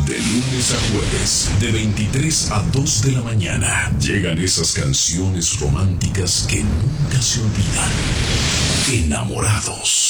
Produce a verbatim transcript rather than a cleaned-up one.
De lunes a jueves, de veintitrés a dos de la mañana, llegan esas canciones románticas que nunca se olvidan. Enamorados.